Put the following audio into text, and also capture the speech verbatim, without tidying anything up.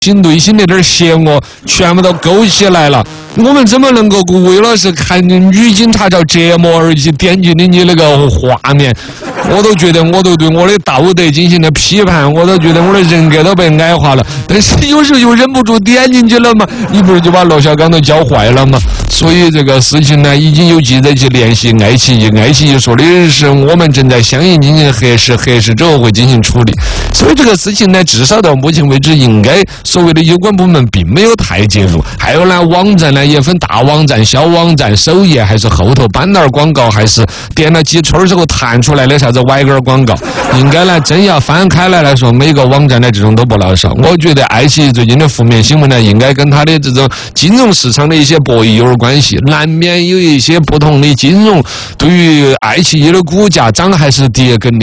心内心那点邪恶全部都勾起来了。我们怎么能够为了是看女警察遭折磨而去点击的你那个画面？我都觉得我都对我的道德进行了批判，我都觉得我的人格都被矮化了。但是有时候又忍不住点进去了嘛，你不是就把罗小刚都教坏了吗？所以这个事情呢，已经有记者去联系爱奇艺，爱奇艺说的是我们正在相应进行核实，核实之后会进行处理。所以这个事情呢，至少到目前为止，应该所谓的有关部门并没有太介入。还有呢，网站呢也分大网站、小网站、首页还是后头版纳广告，还是点了几圈之后弹出来的啥子歪杆广告。应该呢，真要翻开来来说，每个网站的这种都不老少。我觉得爱奇艺最近的负面新闻呢，应该跟它的这种金融市场的一些博弈有点关系，难免有一些不同的金融对于爱奇艺的股价涨还是跌跟